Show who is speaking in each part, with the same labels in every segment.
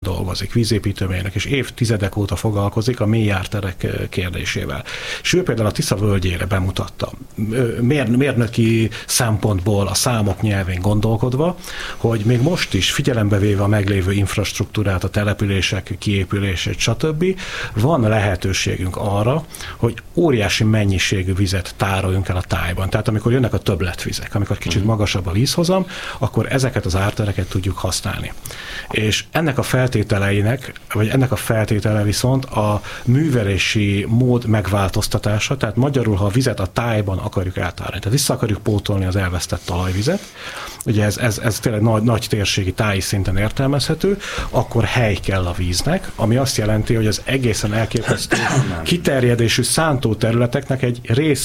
Speaker 1: dolgozik, vízépítőmérnök, és évtizedek óta foglalkozik a mély árterek kérdésével. És ő például a Tisza völgyére bemutatta, mérnöki szempontból a számok nyelvén gondolkodva, hogy még most is figyelembe véve a meglévő infrastruktúrát, a települések kiépülését, stb. Van lehetőségünk arra, hogy óriási mennyiségű vizet tároljunk el a tájban. Tehát amikor jönnek a többletvizek, amikor kicsit magasabb a vízhozam, akkor ezeket az ártereket tudjuk használni. És ennek a feltétele viszont a művelési mód megváltoztatása, tehát magyarul, ha a vizet a tájban akarjuk eltárolni, tehát vissza akarjuk pótolni az elvesztett talajvizet, ugye ez tényleg nagy térségi táji szinten értelmezhető, akkor hely kell a víznek, ami azt jelenti, hogy az egészen elképesztő kiterjedésű szántóterületeknek egy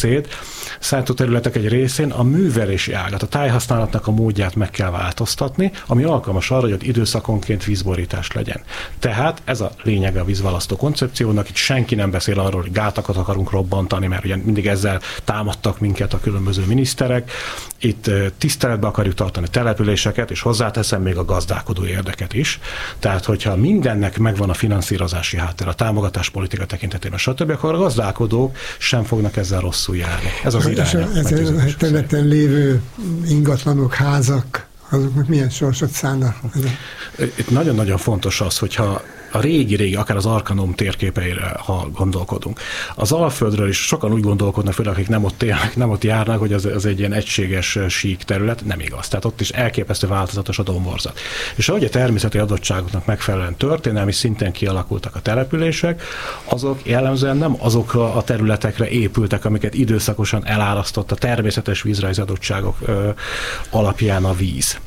Speaker 1: részén a művelési ágat, a tájhasználatnak a módját meg kell változtatni, ami alkalmas arra, hogy ott időszakonként vízborítás legyen. Tehát ez a lényeg a vízválasztó koncepciónak, itt senki nem beszél arról, hogy gátakat akarunk robbantani, mert ugye mindig ezzel támadtak minket a különböző miniszterek. Itt tiszteletbe akarjuk tartani településeket, és hozzáteszem még a gazdálkodó érdeket is. Tehát, hogyha mindennek megvan a finanszírozási háttér, a támogatáspolitika tekintetében, stb., akkor a gazdálkodók sem fognak ezzel rosszul járni. Ez az irány.
Speaker 2: Ezen a területen lévő ingatlanok, házak, azoknak milyen sorsot szánnak?
Speaker 1: Itt nagyon-nagyon fontos az, hogyha a régi, akár az Arkanum térképeire, ha gondolkodunk. Az Alföldről is sokan úgy gondolkodnak, főleg akik nem ott járnak, hogy az egy ilyen egységes sík terület, nem igaz. Tehát ott is elképesztő változatos a domborzat. És ahogy a természeti adottságoknak megfelelően történelmi szinten kialakultak a települések, azok jellemzően nem azokra a területekre épültek, amiket időszakosan elárasztott a természetes vízrajzi adottságok alapján a víz.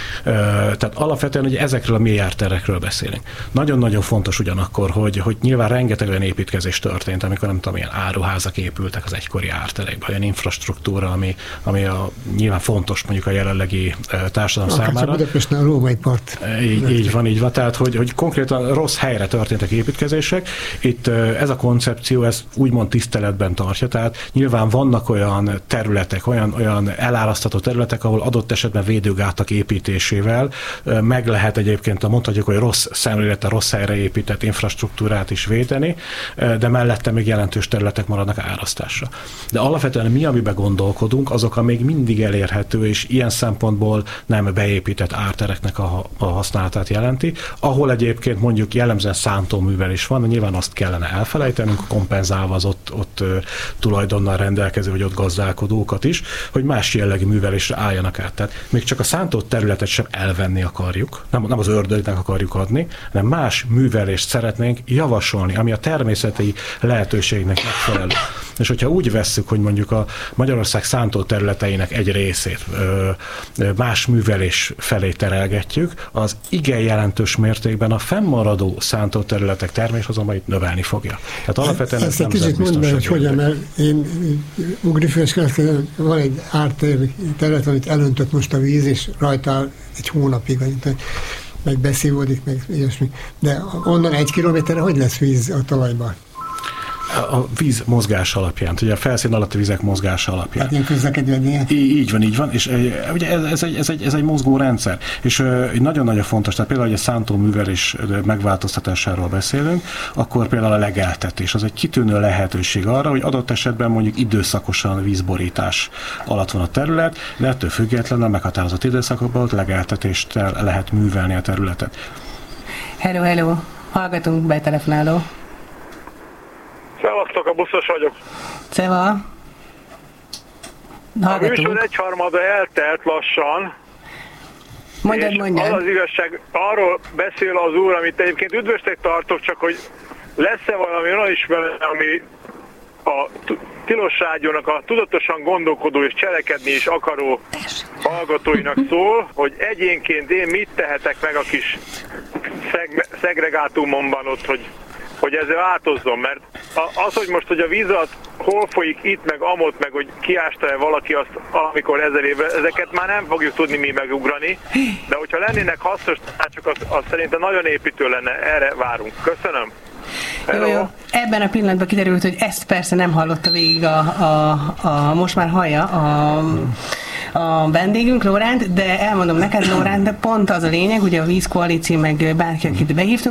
Speaker 1: Tehát alapvetően ugye ezekről a mélyárterekről beszélünk. Nagyon-nagyon fontos ugyanakkor, hogy nyilván rengeteg olyan építkezés történt, amikor nem tudom, ilyen áruházak épültek az egykori árterekben, olyan infrastruktúra, ami nyilván fontos mondjuk a jelenlegi társadalom számára.
Speaker 2: Budapesten a római part.
Speaker 1: Így van. Tehát, hogy konkrétan rossz helyre történtek építkezések. Itt ez a koncepció, ez úgymond tiszteletben tartja, tehát nyilván vannak olyan területek, olyan elárasztató területek, ahol adott esetben védőgátak építésével meg lehet egyébként, mondhatjuk, hogy rossz szemlélettel, rossz helyre épített infrastruktúrát is védeni, de mellette még jelentős területek maradnak árasztásra. De alapvetően mi, amiben gondolkodunk, azok a még mindig elérhető, és ilyen szempontból nem beépített ártereknek a használatát jelenti, ahol egyébként mondjuk jellemzően szántóművelés van, nyilván azt kellene elfelejtenünk, kompenzálva az ott tulajdonnal rendelkező, vagy ott gazdálkodókat is, hogy más jellegű művelésre álljanak át. Tehát még csak a szántott területet sem elvenni akarjuk, nem az ördögnek akarjuk adni, hanem más művelést szeretnénk javasolni, ami a természeti lehetőségnek megfelelő. És hogyha úgy vesszük, hogy mondjuk a Magyarország szántó területeinek egy részét más művelés felé terelgetjük, az igen jelentős mértékben a fennmaradó szántó területek terméshozamait növelni fogja. Tehát alapvetően
Speaker 2: ezt egy kicsit mondd be, hogy hogyan, mert én Ugrifős keletkezem, van egy ártér terület, amit elöntött most a víz, és rajta egy hónapig, meg beszívódik, meg ilyesmi. De onnan 1 kilométerre hogy lesz víz a talajban?
Speaker 1: A víz mozgás alapján, ugye a felszín alatti vizek mozgása alapján.
Speaker 2: Tehát ilyen közlekedően.
Speaker 1: Így van, és ugye ez egy mozgó rendszer, és nagyon-nagyon fontos, tehát például, hogy a szántóművelés megváltoztatásáról beszélünk, akkor például a legeltetés, az egy kitűnő lehetőség arra, hogy adott esetben mondjuk időszakosan vízborítás alatt van a terület, de ettől függetlenül a meghatározott időszakokban ott legeltetést lehet művelni a területet.
Speaker 3: Hello, hallgatunk, betelefonáló.
Speaker 4: Szevasztok, a buszos vagyok.
Speaker 3: Szeva. Hallgatunk.
Speaker 4: A műsor 1/3 eltelt lassan.
Speaker 3: Mondjad.
Speaker 4: Az az igazság, arról beszél az úr, amit egyébként üdvösnek tartok, csak hogy lesz-e valami olyan ismeret, ami a Tilos Rádiónak a tudatosan gondolkodó és cselekedni is akaró hallgatóinak szól, hogy egyénként én mit tehetek meg a kis szegregátumomban ott, hogy ezzel változzon, mert az, hogy most, hogy a vízat hol folyik itt, meg amott, meg hogy kiásta-e valaki azt, amikor 1000 évvel, ezeket már nem fogjuk tudni mi megugrani, de hogyha lennének hasznos tanácsok, az szerintem nagyon építő lenne, erre várunk. Köszönöm.
Speaker 3: Jó. Ebben a pillanatban kiderült, hogy ezt persze nem hallotta végig most már hallja a vendégünk, Lóránt, de elmondom neked, Lóránt, de pont az a lényeg, ugye a vízkoalíció, meg bárki, akit behívtunk,